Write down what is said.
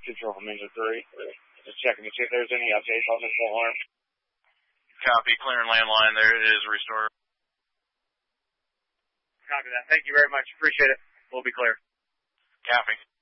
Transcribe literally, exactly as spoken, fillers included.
Control from Engine three. Just checking to see if there's any updates on this alarm. Copy. Clearing landline. There it is. Restore. Copy that. Thank you very much. Appreciate it. We'll be clear. Copy.